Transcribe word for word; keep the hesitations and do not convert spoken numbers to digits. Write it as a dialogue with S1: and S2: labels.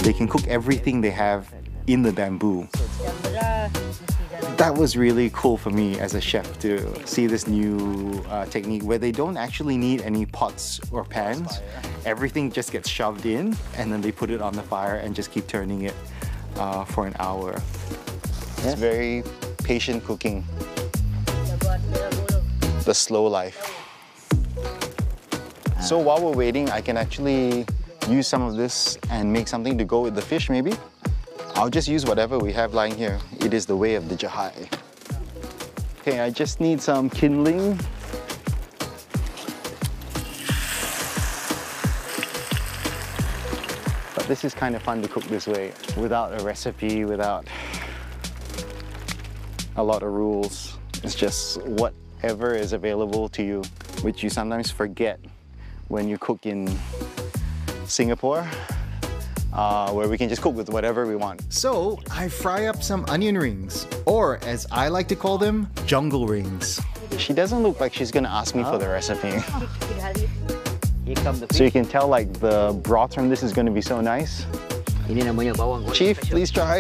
S1: They can cook everything they have in the bamboo. That was really cool for me as a chef to see this new uh, technique where they don't actually need any pots or pans. Everything just gets shoved in and then they put it on the fire and just keep turning it uh, for an hour. It's very patient cooking. The slow life. So while we're waiting, I can actually use some of this and make something to go with the fish maybe. I'll just use whatever we have lying here. It is the way of the Jahai. Okay, I just need some kindling. But this is kind of fun to cook this way, without a recipe, without a lot of rules. It's just whatever is available to you, which you sometimes forget when you cook in Singapore. Uh, where we can just cook with whatever we want.
S2: So I fry up some onion rings, or as I like to call them, jungle rings.
S1: She doesn't look like she's gonna ask me oh. for the recipe.
S3: Here come the fish.
S1: So you can tell like the broth from this is gonna be so nice.
S3: Ini namanya bawang.
S1: Chief, please try.